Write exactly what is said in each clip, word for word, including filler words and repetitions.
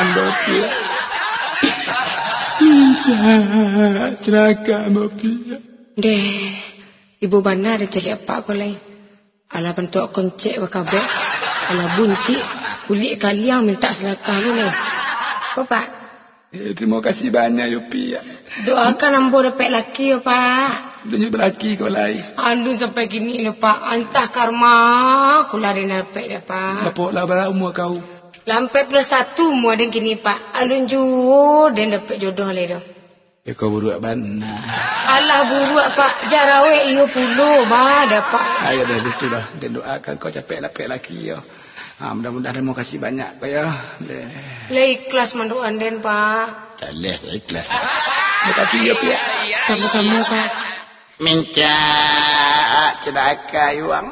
ambo pia. Minca celaka ambo pia. Deh, ibu benar dia cari apa kau lain. Ala bentuk koncek wakabek. Ala bunci kulit kalian minta selakah lu ni. Kau pak? Eh, terima kasih banyak yo pia. Doakan ambo dapat laki yo pak. Dunia berlaki kau lain. Aduh sampai gini lo pak. Antah karma aku lari dapat dah pak. Bapak lah berapa umur kau? Lampai plus satu mu ada gini pak. Alun juo dan dapat jodoh le dah. Ya kau buruak benar. Alah buruak pak. Jarawe iyo puluh bah dapat. Ayo dah itu dah. Dan doakan kau capek dapat laki yo. Ha, mudah-mudahan terima kasih banyak kau ya. Le ikhlas mendoan den pak. Caleh ikhlas. Terima kasih ya pia. Sama-sama pak. Minca cedaka yuang.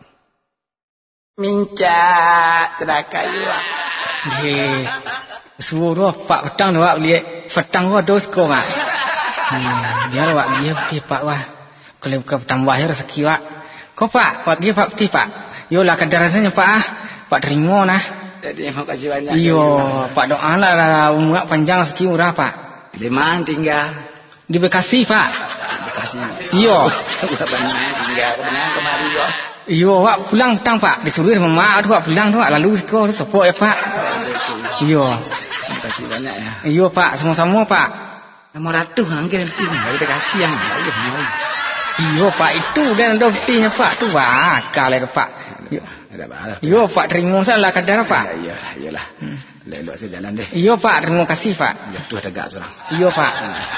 Minca cedaka yuang. Hei, suruh pak petang tu pak lihat petang tu dos kau mak. Hmm, dia pak dia peti pak wah. Kalau bukan petang wah rezeki pak. Kau pak, pak dia pak peti pak. Yolah kadar rasanya pak ah. Pak terima nah. Jadi terima kasih banyak. Iyo, pak doa lah umur panjang rezeki murah pak. Di mana tinggal? Di Bekasi pak. Bekasi. Iyo. Banyak tinggal benar kemari yo. Iyo, pak pulang petang pak. Disuruh sama mak tu pak pulang tu pak. Lalu sekolah tu support ya pak. Iyo. Terima kasih banyak ya. Iyo pak, sama-sama pak. Nama ratu angin penting. Kita kasih yang lain. Iyo pak itu dan ada buktinya pak tu pak. Kalau pak. Iyo. Ada apa? Iyo pak terima salah kadar pak. Iya, iyalah. Lelok saya jalan deh. Iyo pak, terima kasih pak. Ya tu tegak seorang. Iyo pak.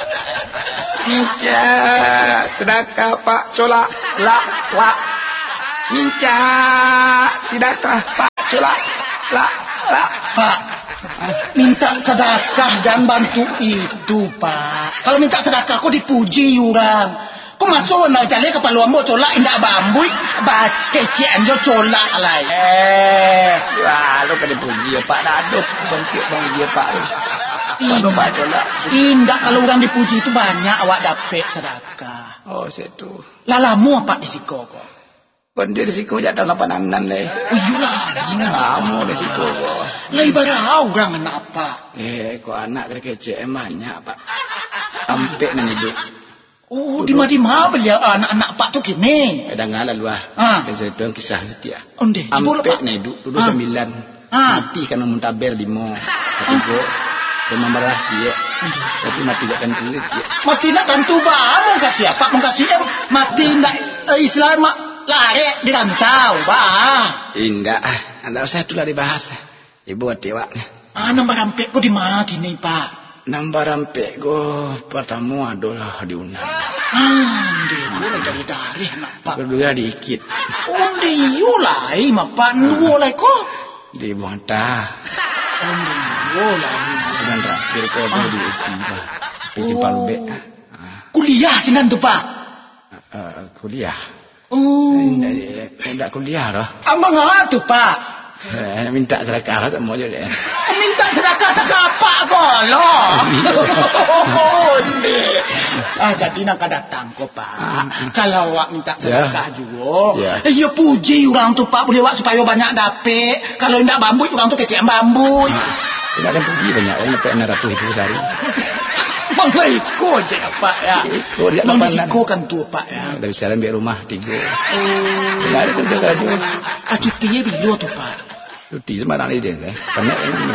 Minca sedekah pak solak la la. Minca sedekah pak solak la la. Pak, minta sedekah dan bantu itu pak. Kalau minta sedekah kau dipuji orang. Kau masuk nak cari kepala ambo colak indak bambui, bakecian jo colak lai. Eh, wah lu kena puji ya pak daduk bangkit bang dia pak. Kalau pak colak. Indak kalau orang dipuji itu banyak awak dapat sedekah. Oh situ. Lalamu apa risiko kau? Kon dia risiko jatuh lapanan le. Oh iyalah. Kamu risiko kau. Lah ibarat orang anak apa? Eh, kau anak kecil banyak pak. Ampe nan hidup. Oh, di mana-mana beliau anak-anak pak tu kini. Ada ngalah luah. Ah. Dan saya tuang kisah setia. Onde, Ampe pak. ni hidup dulu sembilan. Ah. Mati kan muntaber lima. Ketiga. Memang berasi ya. Tapi mati tak tentu ya. Mati nak tentu bah, mau kasih apa? Mau kasih em mati nak uh, Islam mak lari di rantau bah. Indah. Anda usah itulah dibahas. Ibu hati wak. Ah, nombor rampik kau di mana kini pak? Nambah rampek go pertama adalah diundang. Ah, dia boleh dari dari anak pak. Kedua dikit. Oh, dia lai mapan dua lai ko. Di Buanta. Oh, dia lai. Dan terakhir kau boleh di Istiba. Di Palbe. Kuliah sinan tu pak. Uh, kuliah. Oh. Tidak kuliah dah. Amang apa tu pak? Eh, minta sedekah tak mau je deh. Minta sedekah tak apa kau loh. Ah, jadi nak datang kau pak. Kalau awak minta sedekah juga, eh ya puji orang tu pak boleh awak supaya banyak dapat. Kalau tidak bambu orang tu kecil bambu. Tidak ada puji banyak orang dapat enam ratus ribu sehari. Mangga ikut je pak ya. Ikut je apa nan. Ikut kan tu pak ya. Dah bisa ambil rumah tiga. Tidak ada kerja kerja. Ah, cuti bila tu pak? Cuti sembarang ni dia. Banyak